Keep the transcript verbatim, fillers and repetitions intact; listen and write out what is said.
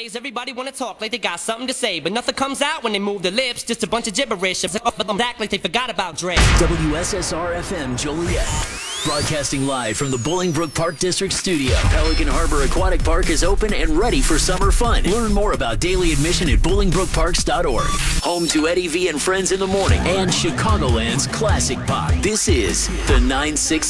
Nowadays, everybody wanna talk like they got something to say, but nothing comes out when they move their lips, just a bunch of gibberish. Act like they forgot about Dre. W S S R F M Joliet. Broadcasting live from the Bolingbrook Park District studio. Pelican Harbor Aquatic Park is open and ready for summer fun. Learn more about daily admission at bolingbrook parks dot org. Home to Eddie V and Friends in the Morning and Chicagoland's classic pop. This is the nine six